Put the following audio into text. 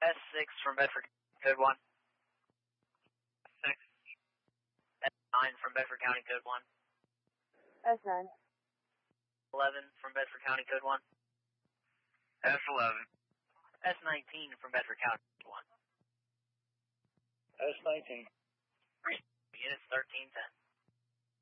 S6 from Bedford, code 1. 6. S9 from Bedford County, code 1. S9. 11 from Bedford County, code 1. S11. S19 from Bedford County, code 1. S19. Units 1310.